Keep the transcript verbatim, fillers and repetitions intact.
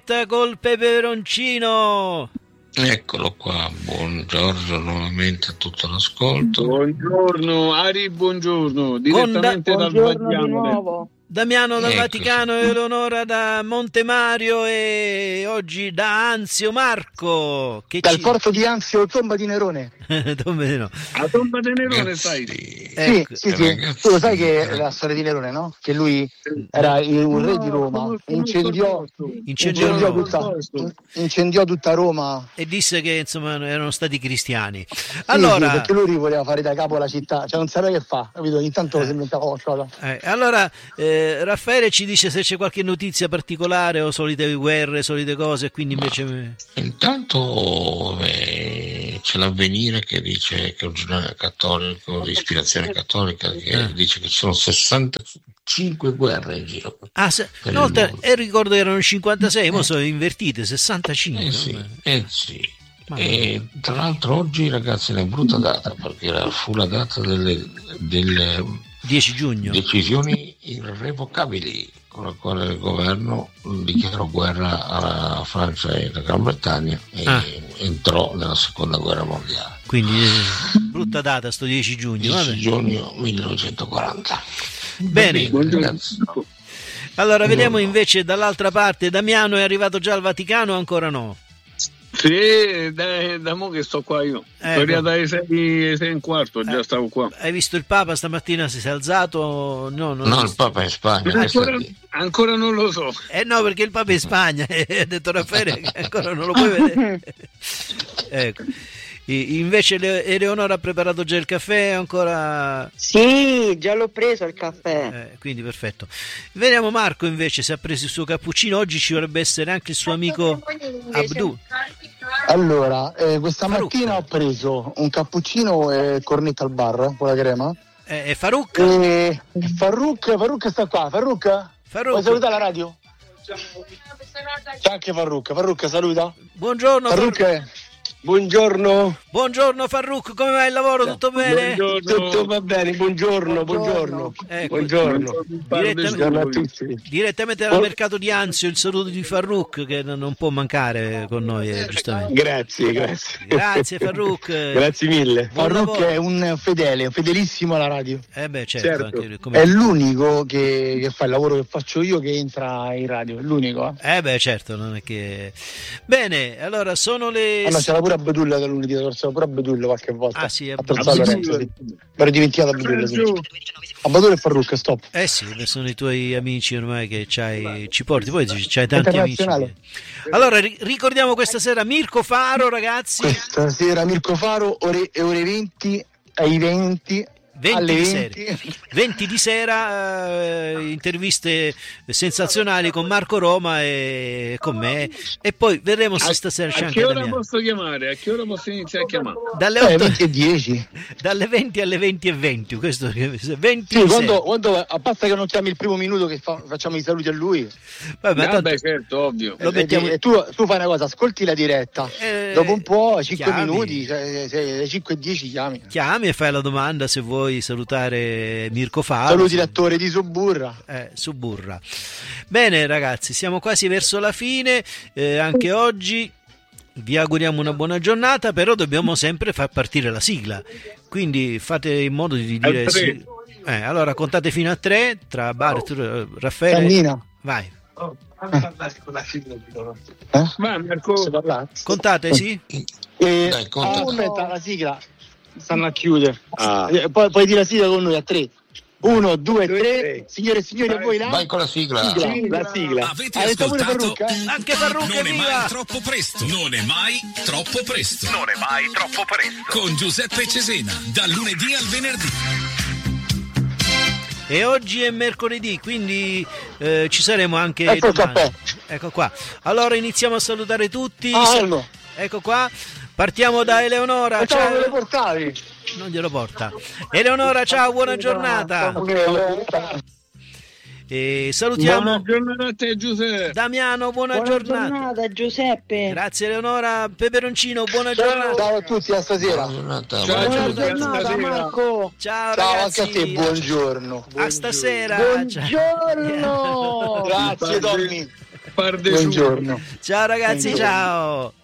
diretta col peperoncino. Eccolo qua, buongiorno nuovamente a tutto l'ascolto. Buongiorno, Ari, buongiorno, direttamente da... dal buongiorno Vaticano. di nuovo. Damiano dal Eccoci. Vaticano, Eleonora da Montemario e oggi da Anzio Marco. Che Dal ci... porto di Anzio, tomba di Nerone. Dove no? A tomba di Nerone, Ragazzi, sai? Sì, Ecco. sì, sì. Ragazzi, Tu lo sai che la storia di Nerone, no? Che lui era il- un re di Roma, incendiò, Incendiò incendiò, Roma. tutta, incendiò tutta Roma. E disse che insomma erano stati cristiani. Sì, Allora, sì, perché lui voleva fare da capo la città, cioè non sapeva che fa, capito? Ogni tanto si inventava qualcosa. eh, allora eh, Raffaele ci dice se c'è qualche notizia particolare o solite guerre, solite cose, quindi invece... Intanto eh, c'è l'Avvenire che dice che è un giornale cattolico di ispirazione cattolica che Eh. dice che ci sono sessantacinque guerre in giro. Ah, se... Per no, il te- mondo. e ricordo che erano cinquantasei, ora sono invertite, sessantacinque. Eh sì, no? eh sì. Mamma E tra l'altro oggi, ragazzi, è una brutta data perché era- fu la data delle, delle dieci giugno. decisioni irrevocabili con la quale il governo dichiarò guerra alla Francia e alla Gran Bretagna e Ah. entrò nella seconda guerra mondiale. Quindi eh, brutta data sto dieci giugno. Vabbè. dieci giugno millenovecentoquaranta. Bene, Buongiorno. ragazzi. allora vediamo invece dall'altra parte. Damiano è arrivato già al Vaticano o ancora no? Sì, da, da mo che sto qua io. Ecco. Sono arrivato alle sei, alle sei e un quarto, già Eh. stavo qua. Hai visto il Papa stamattina, si è alzato? No, non No, hai il visto. Papa è in Spagna. Ancora, pensate. ancora non lo so. Eh no, perché il Papa è in Spagna, ha detto Raffaele che ancora non lo puoi vedere. Ecco. I- Invece Le- Eleonora ha preparato già il caffè, ancora... Sì, già l'ho preso il caffè. Eh, quindi perfetto. Vediamo Marco invece se ha preso il suo cappuccino. Oggi ci dovrebbe essere anche il suo amico Abdu. Allora, eh, questa Faruk. mattina ho preso un cappuccino e cornetta al bar con la crema. Eh, e Faruk? E Faruk, Faruk sta qua. Faruk? Faruk. Vuoi salutare la radio? C'è anche Faruk. Faruk saluta. Buongiorno Faruk, Faruk. buongiorno. Buongiorno Faruk, come va il lavoro? Tutto bene? Buongiorno. Tutto va bene, buongiorno, buongiorno. Ecco. Buongiorno. Direttamente- Buongiorno a tutti. Direttamente dal mercato di Anzio, il saluto di Faruk che non non può mancare con noi, eh, giustamente. Grazie, grazie. Grazie Faruk. Grazie mille. Buon Faruk lavoro. è un fedele, un fedelissimo alla radio. Eh beh, certo, Certo. anche lui, come- È l'unico che, che fa il lavoro che faccio io che entra in radio, è l'unico. Eh? Eh beh, certo, non è che... Bene, allora sono le... Ah, no, c'era pure Abdullah da lunedì, c'era pure Abdullah qualche volta. Ah, sì, a Abdullah. Piazza Lorenzo, sì. Mi ero dimenticato Abdullah. Sì. Abdullah e Faruk, stop. Eh sì, sono i tuoi amici ormai che c'hai, ci porti, poi c'hai tanti amici. Internazionale. che- Allora, ri- ricordiamo questa sera Mirko Faro, ragazzi, Questa sera Mirko Faro, ore, ore venti ai venti. venti alle di venti. sera, venti di sera eh, interviste sensazionali con Marco Roma e con me, e poi vedremo se stasera c'è A anche che ora Damiano. posso chiamare? A che ora posso iniziare a chiamare? Dalle, Eh, otto, venti e dieci. dalle venti alle venti e venti, questo venti Sì, di quando, sera. quando, a parte che non chiami il primo minuto che fa- facciamo i saluti a lui. Vabbè, ma Ah, tanto- beh, certo, ovvio. Lo mettiamo- E tu, tu fai una cosa, ascolti la diretta, Eh, dopo un po', cinque chiami. minuti, se- se- alle cinque e dieci chiami. chiami e fai la domanda se vuoi salutare Mirko Faro. Saluti se- l'attore di Suburra. eh, su Burra. Bene ragazzi, siamo quasi verso la fine, eh, anche oggi vi auguriamo una buona giornata, però dobbiamo sempre far partire la sigla, quindi fate in modo di dire Al tre. sì. Eh, allora contate fino a tre tra Bar e Raffaele. Sannina. Vai, Eh? Va, Marco. Posso parlare? contate sì? E- Dai, conta. ah, aspetta, la sigla. Stanno a chiudere. Eh, Poi, poi dire la sigla con noi a tre. Uno, due, tre. Signore e signori, a voi la Vai con la sigla. sigla. La sigla. Avete Ha detto pure ascoltato? Farrucca? Anche Farrucca, Non è viva! mai troppo presto. Non è mai troppo presto. Non è mai troppo presto. Con Giuseppe Cesena, dal lunedì al venerdì. E oggi è mercoledì, quindi eh, ci saremo anche Ecco il domani. caffè. Ecco qua. Allora iniziamo a salutare tutti. Ah, Elmo. Ecco qua. Partiamo da Eleonora. Facciamo Ciao. le portavi. Non glielo porta. Eleonora, ciao, buona giornata. E salutiamo Buona giornata a te, Giuseppe. Damiano, buona, Buona giornata. giornata, Giuseppe. Grazie Eleonora. Peperoncino, buona giornata. Ciao a tutti, a stasera. Buona giornata. Ciao, buona Buona Giuseppe, giornata. giornata, stasera. Marco. Ciao, Ciao ragazzi. anche a te, buongiorno. A stasera. Buongiorno. Grazie, Tommy. par de Buongiorno. Ciao ragazzi, Buongiorno. ciao.